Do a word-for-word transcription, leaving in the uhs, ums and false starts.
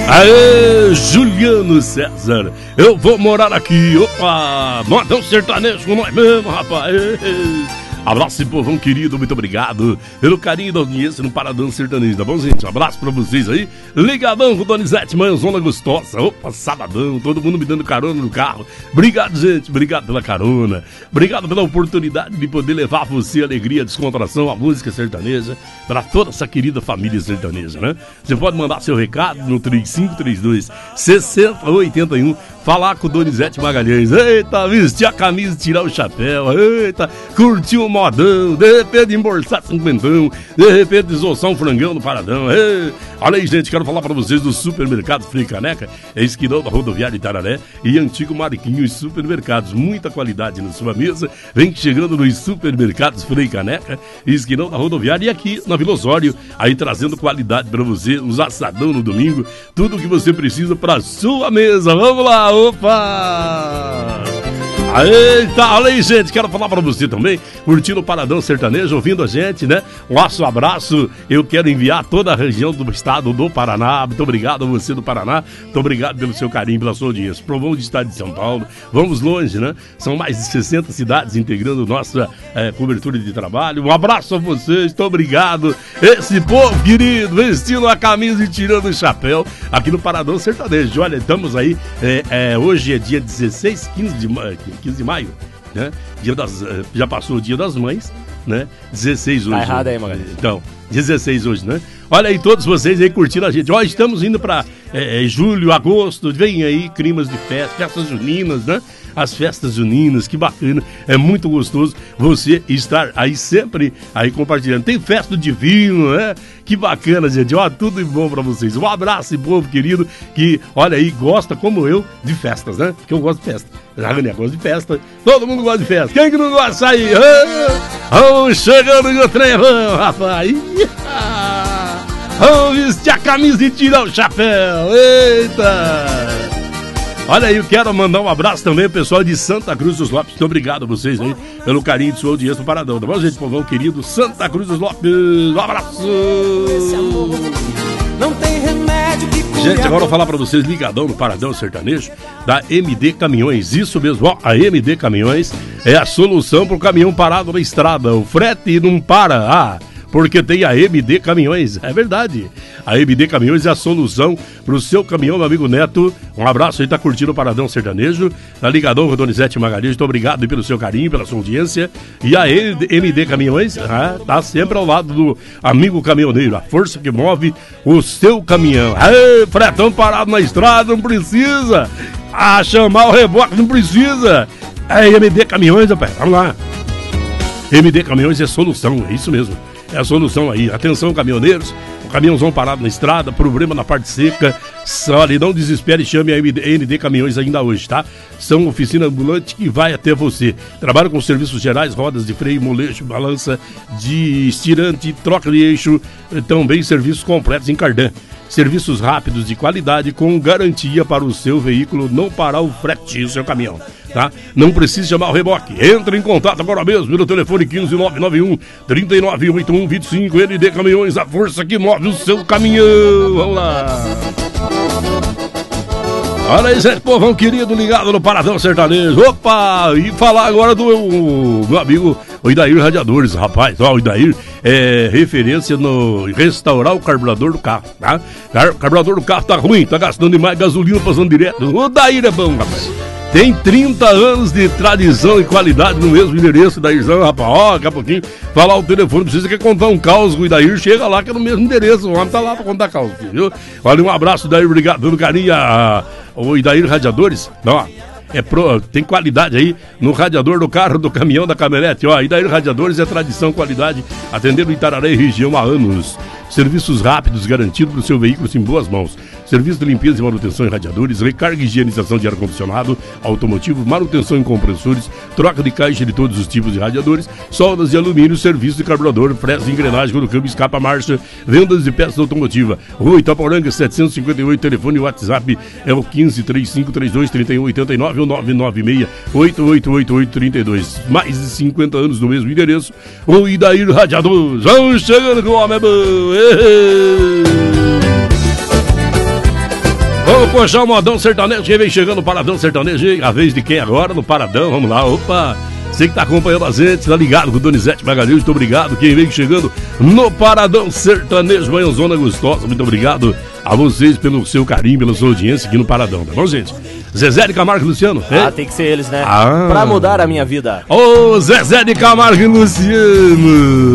Aê, Juliano César, eu vou morar aqui. Opa, modão sertanejo com nós mesmo, rapaz. Abraço, povão querido, muito obrigado pelo carinho da audiência no Paradão Sertanejo, tá bom, gente? Um abraço pra vocês aí. Ligadão com Donizete, manhãzona gostosa. Opa, sabadão, todo mundo me dando carona no carro. Obrigado, gente, obrigado pela carona. Obrigado pela oportunidade de poder levar a você alegria, descontração, a música sertaneja para toda essa querida família sertaneja, né? Você pode mandar seu recado no três cinco três dois, seis zero oito um. Falar com o Donizete Magalhães. Eita, vestir a camisa e tirar o chapéu. Eita, curtir o modão. De repente embolsar cinquentão. De repente desossar um frangão no Paradão. Ei, olha aí, gente, quero falar pra vocês do Supermercado Frei Caneca. É esquinão da rodoviária Itararé e Antigo Mariquinhos Supermercados. Muita qualidade na sua mesa. Vem chegando nos Supermercados Frei Caneca, esquinão da rodoviária. E aqui na Vila Osório, aí trazendo qualidade pra você. Os assadão no domingo. Tudo o que você precisa pra sua mesa. Vamos lá. Opa! Eita, olha aí, gente, quero falar pra você também, curtindo o Paradão Sertanejo, ouvindo a gente, né? Um nosso abraço, eu quero enviar a toda a região do estado do Paraná. Muito obrigado a você do Paraná, muito obrigado pelo seu carinho, pela sua audiência. Provão de estado de São Paulo, vamos longe, né? São mais de sessenta cidades integrando nossa é, cobertura de trabalho. Um abraço a vocês, muito obrigado. Esse povo querido, vestindo a camisa e tirando o chapéu aqui no Paradão Sertanejo. Olha, estamos aí, é, é, hoje é dia dezesseis, quinze de maio. quinze de maio, né? Dia das, já passou o Dia das Mães, né? dezesseis hoje. Tá errado aí, Magalhães. Então, dezesseis hoje, né? Olha aí todos vocês aí curtindo a gente. Ó, estamos indo pra é, é, julho, agosto, vem aí climas de festa, festas juninas, né? As festas juninas, que bacana, é muito gostoso você estar aí sempre aí compartilhando. Tem festa do divino, né? Que bacana, gente. Ó, tudo de bom pra vocês. Um abraço, povo querido, que, olha aí, gosta como eu de festas, né? Porque eu gosto de festa. Já gosto de festa. Todo mundo gosta de festa. Quem que não gosta de sair? Vamos chegando no trem, vamos, rapaz. Vamos vestir a camisa e tirar o chapéu. Eita! Olha aí, eu quero mandar um abraço também ao pessoal de Santa Cruz dos Lopes. Muito obrigado a vocês aí pelo carinho de sua audiência no Paradão. Tá bom, gente, povão querido? Santa Cruz dos Lopes, um abraço! Não tem remédio que cure. Gente, agora eu vou falar pra vocês, ligadão no Paradão Sertanejo, da M D Caminhões. Isso mesmo, ó, a M D Caminhões é a solução pro caminhão parado na estrada. O frete não para, ah... porque tem a M D Caminhões, é verdade. A M D Caminhões é a solução pro seu caminhão, meu amigo Neto. Um abraço aí, tá curtindo o Paradão Sertanejo. Tá ligadão, Donizete Magalhães, muito obrigado aí pelo seu carinho, pela sua audiência. E a M D Caminhões ah, tá sempre ao lado do amigo caminhoneiro, a força que move o seu caminhão. Aê, fretão parado na estrada, não precisa. Ah, chamar o reboque, não precisa. É M D Caminhões, rapaz, vamos lá. M D Caminhões é solução, é isso mesmo. É a solução aí. Atenção, caminhoneiros. O caminhãozão parado na estrada, problema na parte seca. Olha, não desespere e chame a M D Caminhões ainda hoje, tá? São oficina ambulante que vai até você. Trabalham com serviços gerais, rodas de freio, molejo, balança de estirante, troca de eixo. Também serviços completos em cardan. Serviços rápidos de qualidade com garantia para o seu veículo não parar o frete do seu caminhão, tá? Não precisa chamar o reboque. Entre em contato agora mesmo pelo telefone quinze nove nove um, trinta e nove oitenta e um, vinte e cinco. M D Caminhões, a força que move o seu caminhão. Vamos lá. Olha aí, gente, povão querido, ligado no Paradão Sertanejo. Opa! E falar agora do meu, meu amigo, o Idair Radiadores, rapaz. Ó, o Idair é referência no restaurar o carburador do carro, tá? Car carburador do carro tá ruim, tá gastando demais gasolina, passando direto. O Idair é bom, rapaz. Tem trinta anos de tradição e qualidade no mesmo endereço, Idairzão, rapaz. Ó, daqui a pouquinho, falar o telefone, precisa quer contar um caos com o Idair, chega lá que é no mesmo endereço, o homem tá lá pra contar caos, viu? Olha, um abraço, Idair, obrigado pelo carinho, a, a, o Idair Radiadores, ó. É pro, tem qualidade aí no radiador do carro, do caminhão, da caminhonete. Ó, Idair Radiadores é tradição, qualidade, atendendo Itararé e região há anos. Serviços rápidos, garantidos para o seu veículo em boas mãos. Serviço de limpeza e manutenção em radiadores, recarga e higienização de ar-condicionado, automotivo, manutenção em compressores, troca de caixa de todos os tipos de radiadores, soldas de alumínio, serviço de carburador, freio, engrenagem, quando o câmbio escapa, marcha, vendas de peças automotivas. Rua Itaporanga, setecentos e cinquenta e oito, telefone e WhatsApp é o quinze, trinta e cinco, trinta e dois, trinta e um, oitenta e nove ou nove nove seis, oito oito oito oito, trinta e dois. Mais de cinquenta anos no mesmo endereço, o Idair Radiadores. Vamos chegando com o homem é bom. Vamos puxar o modão sertanejo. Quem vem chegando no Paradão Sertanejo? A vez de quem agora no Paradão? Vamos lá, opa. Você que tá acompanhando a gente, tá ligado com o Donizete Magalhães, muito obrigado. Quem vem chegando no Paradão Sertanejo, manhãzona gostosa, muito obrigado a vocês pelo seu carinho, pela sua audiência aqui no Paradão, tá bom, gente? Zezé de Camargo e Luciano. Ah, tem que ser eles, né? Ah. Pra mudar a minha vida. Ô, Zezé de Camargo e Luciano.